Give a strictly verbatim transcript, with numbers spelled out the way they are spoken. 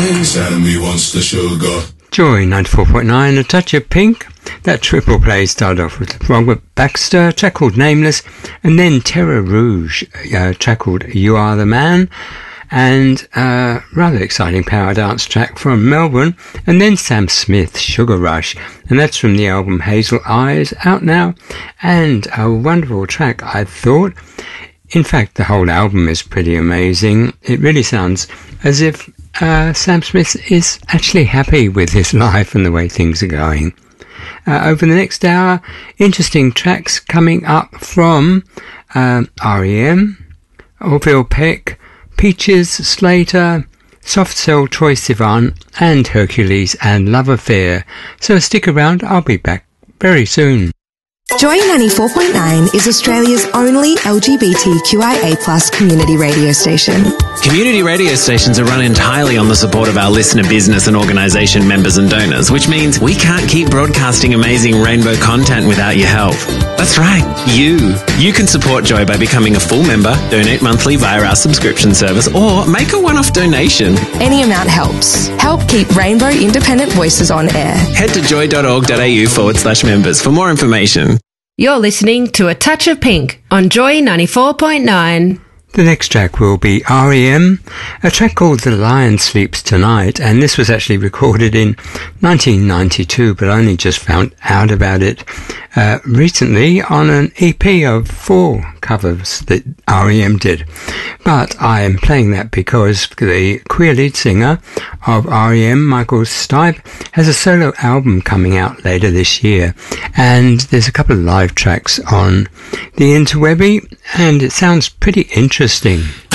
Sammy wants the sugar. Joy ninety-four point nine, A Touch of Pink. That triple play started off with Robert Baxter, a track called Nameless, and then Terra Rouge, a track called You Are the Man, and a rather exciting power dance track from Melbourne, and then Sam Smith, Sugar Rush, and that's from the album Hazel Eyes, out now, and a wonderful track, I thought. In fact, the whole album is pretty amazing. It really sounds as if uh, Sam Smith is actually happy with his life and the way things are going. Uh, over the next hour, interesting tracks coming up from um, R E M, Orville Peck, Peaches, Slater, Soft Cell, Troye Sivan, and Hercules and Love Affair. So stick around, I'll be back very soon. Joy ninety-four point nine is Australia's only L G B T Q I A plus community radio station. Community radio stations are run entirely on the support of our listener business and organisation members and donors, which means we can't keep broadcasting amazing rainbow content without your help. That's right, you. You can support Joy by becoming a full member, donate monthly via our subscription service, or make a one-off donation. Any amount helps. Help keep Rainbow Independent Voices on air. Head to joy.org.au forward slash members for more information. You're listening to A Touch of Pink on Joy ninety-four point nine. The next track will be R E M, a track called The Lion Sleeps Tonight, and this was actually recorded in nineteen ninety-two, but I only just found out about it uh, recently on an E P of four covers that R E M did. But I am playing that because the queer lead singer of R E M, Michael Stipe, has a solo album coming out later this year, and there's a couple of live tracks on the interwebby, and it sounds pretty interesting.